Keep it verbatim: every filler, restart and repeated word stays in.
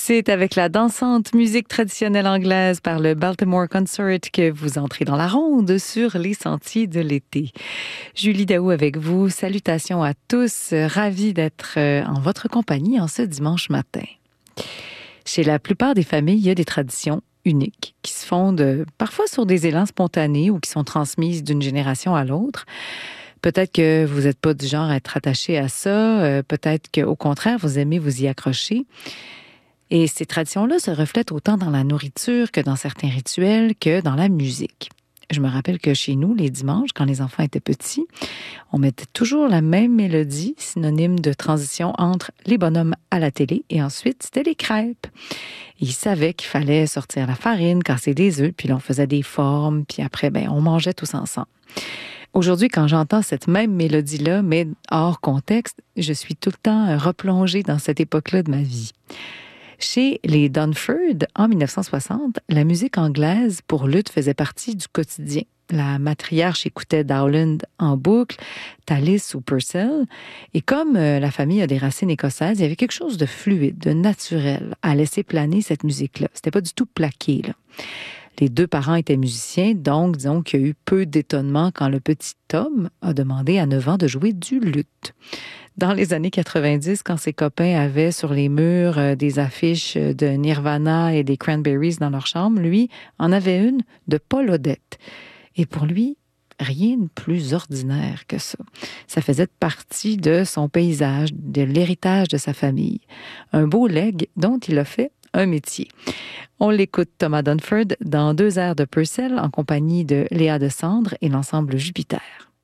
C'est avec la dansante musique traditionnelle anglaise par le Baltimore Consort que vous entrez dans la ronde sur les sentiers de l'été. Julie Daou avec vous. Salutations à tous. Ravie d'être en votre compagnie en ce dimanche matin. Chez la plupart des familles, il y a des traditions uniques qui se fondent parfois sur des élans spontanés ou qui sont transmises d'une génération à l'autre. Peut-être que vous n'êtes pas du genre à être attaché à ça. Peut-être qu'au contraire, vous aimez vous y accrocher. Et ces traditions-là se reflètent autant dans la nourriture que dans certains rituels que dans la musique. Je me rappelle que chez nous, les dimanches, quand les enfants étaient petits, on mettait toujours la même mélodie, synonyme de transition entre les bonhommes à la télé et ensuite, c'était les crêpes. Ils savaient qu'il fallait sortir la farine, casser des œufs, puis là, on faisait des formes, puis après, ben, on mangeait tous ensemble. Aujourd'hui, quand j'entends cette même mélodie-là, mais hors contexte, je suis tout le temps replongée dans cette époque-là de ma vie. Chez les Dunford, en dix-neuf cent soixante, la musique anglaise pour luth faisait partie du quotidien. La matriarche écoutait Dowland en boucle, Tallis ou Purcell. Et comme euh, la famille a des racines écossaises, il y avait quelque chose de fluide, de naturel à laisser planer cette musique-là. C'était pas du tout plaqué, là. Les deux parents étaient musiciens, donc disons qu'il y a eu peu d'étonnement quand le petit Tom a demandé à neuf ans de jouer du luth. Dans les années quatre-vingt-dix, quand ses copains avaient sur les murs euh, des affiches de Nirvana et des Cranberries dans leur chambre, lui en avait une de Paul Odette. Et pour lui, rien de plus ordinaire que ça. Ça faisait partie de son paysage, de l'héritage de sa famille. Un beau legs dont il a fait un métier. On l'écoute Thomas Dunford dans deux airs de Purcell en compagnie de Léa de Sandre et l'ensemble Jupiter.